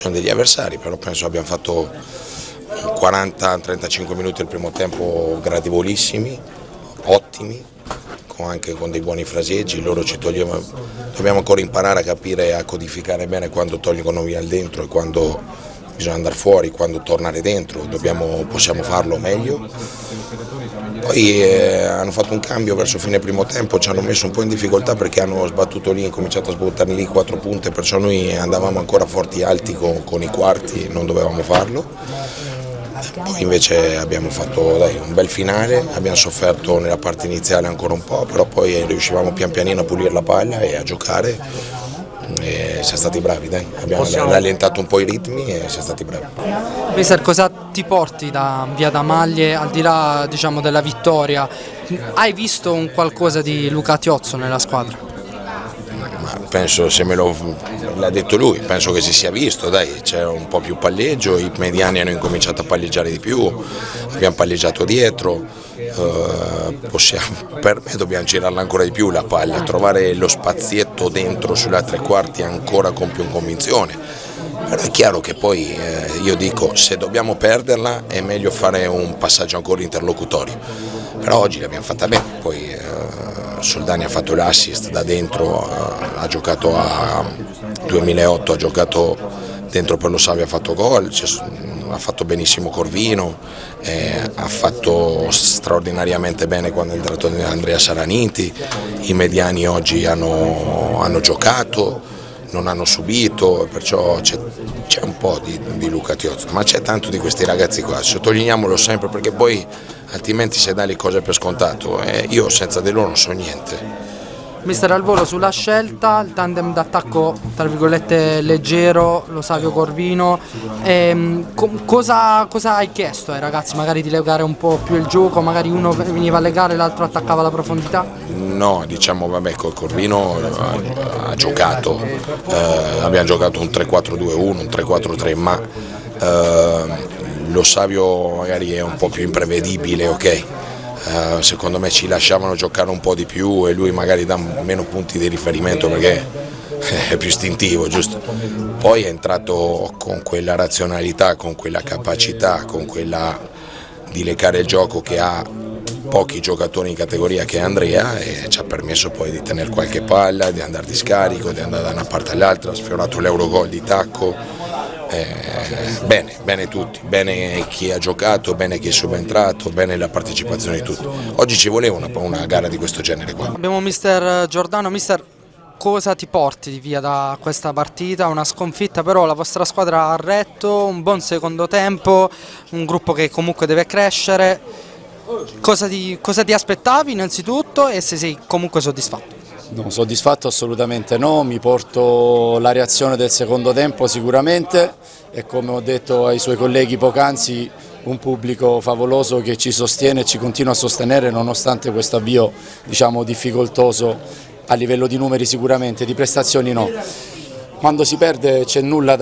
Sono degli avversari, però penso abbiamo fatto 40-35 minuti il primo tempo gradevolissimi, ottimi, anche con dei buoni fraseggi. Loro ci toglievano, dobbiamo ancora imparare a capire e a codificare bene quando tolgono via il dentro e quando bisogna andare fuori, quando tornare dentro, possiamo farlo meglio. Poi hanno fatto un cambio verso fine primo tempo, ci hanno messo un po' in difficoltà perché hanno sbattuto lì, cominciato a sbuttarli lì 4 punte, perciò noi andavamo ancora forti alti con i quarti, non dovevamo farlo. Poi invece abbiamo fatto un bel finale, abbiamo sofferto nella parte iniziale ancora un po', però poi riuscivamo pian pianino a pulire la palla e a giocare e siamo stati bravi, abbiamo rallentato un po' i ritmi e siamo stati bravi. Mister, cosa ti porti via da Maglie, al di là della vittoria? Hai visto un qualcosa di Luca Tiozzo nella squadra? Ma penso, se l'ha detto lui, penso che si sia visto, c'è un po' più palleggio, i mediani hanno incominciato a palleggiare di più, abbiamo palleggiato dietro, per me dobbiamo girarla ancora di più la palla, trovare lo spazietto dentro sulla tre quarti ancora con più convinzione. Però è chiaro che poi io dico, se dobbiamo perderla è meglio fare un passaggio ancora interlocutorio, però oggi l'abbiamo fatta bene, poi Soldani ha fatto l'assist da dentro, ha giocato a 2008, ha giocato dentro per lo Savio, ha fatto gol, ha fatto benissimo Corvino, ha fatto straordinariamente bene quando è entrato Andrea Saraniti, i mediani oggi hanno giocato, non hanno subito, perciò c'è un po' di Luca Tiozzo, ma c'è tanto di questi ragazzi qua, sottolineiamolo sempre perché poi altrimenti se dai le cose per scontato, io senza di loro non so niente. Mister, al volo sulla scelta, il tandem d'attacco tra virgolette leggero, lo Savio Corvino, cosa hai chiesto ai ragazzi? Magari di legare un po' più il gioco, magari uno veniva a legare e l'altro attaccava la profondità? No, col Corvino ha giocato, abbiamo giocato un 3-4-2-1, un 3-4-3, ma lo Savio magari è un po' più imprevedibile, ok? Secondo me ci lasciavano giocare un po' di più e lui magari dà meno punti di riferimento perché è più istintivo, giusto? Poi è entrato con quella razionalità, con quella capacità, con quella di leccare il gioco che ha pochi giocatori in categoria, che è Andrea, e ci ha permesso poi di tenere qualche palla, di andare di scarico, di andare da una parte all'altra, ha sfiorato l'Eurogol di tacco. Bene tutti, bene chi ha giocato, bene chi è subentrato, bene la partecipazione di tutti. Oggi ci voleva una gara di questo genere qua. Abbiamo mister Giordano. Mister, cosa ti porti via da questa partita? Una sconfitta, però la vostra squadra ha retto, un buon secondo tempo, un gruppo che comunque deve crescere. Cosa ti aspettavi innanzitutto e se sei comunque soddisfatto? No, soddisfatto assolutamente no, mi porto la reazione del secondo tempo sicuramente e, come ho detto ai suoi colleghi poc'anzi, un pubblico favoloso che ci sostiene e ci continua a sostenere nonostante questo avvio difficoltoso a livello di numeri sicuramente, di prestazioni no. Quando si perde c'è nulla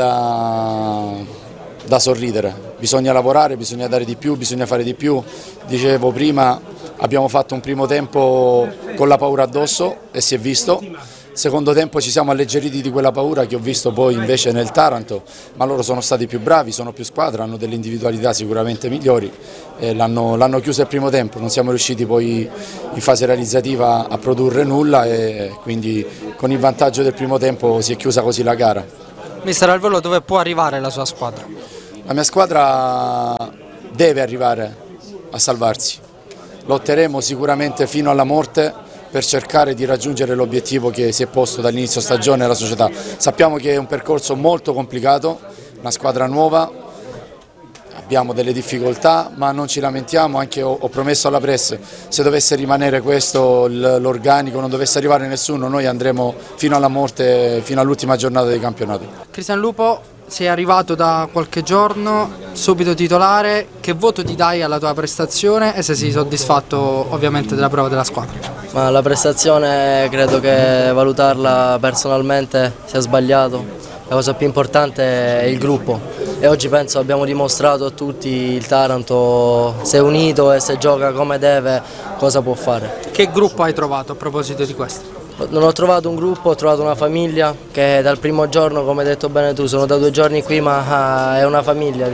da sorridere, bisogna lavorare, bisogna dare di più, bisogna fare di più. Dicevo prima, abbiamo fatto un primo tempo con la paura addosso e si è visto, secondo tempo ci siamo alleggeriti di quella paura che ho visto poi invece nel Taranto, ma loro sono stati più bravi, sono più squadra, hanno delle individualità sicuramente migliori e l'hanno chiuso il primo tempo, non siamo riusciti poi in fase realizzativa a produrre nulla e quindi con il vantaggio del primo tempo si è chiusa così la gara. Mister, al volo dove può arrivare la sua squadra? La mia squadra deve arrivare a salvarsi. Lotteremo sicuramente fino alla morte per cercare di raggiungere l'obiettivo che si è posto dall'inizio stagione alla società. Sappiamo che è un percorso molto complicato, una squadra nuova, abbiamo delle difficoltà ma non ci lamentiamo, anche ho promesso alla press, se dovesse rimanere questo l'organico, non dovesse arrivare nessuno, noi andremo fino alla morte, fino all'ultima giornata di campionato. Cristian Lupo, sei arrivato da qualche giorno, subito titolare, che voto ti dai alla tua prestazione e se sei soddisfatto ovviamente della prova della squadra? Ma la prestazione credo che valutarla personalmente sia sbagliato, la cosa più importante è il gruppo e oggi penso abbiamo dimostrato a tutti il Taranto, se è unito e se gioca come deve, cosa può fare. Che gruppo hai trovato a proposito di questo? Non ho trovato un gruppo, ho trovato una famiglia che dal primo giorno, come hai detto bene tu, sono da 2 giorni qui, ma è una famiglia.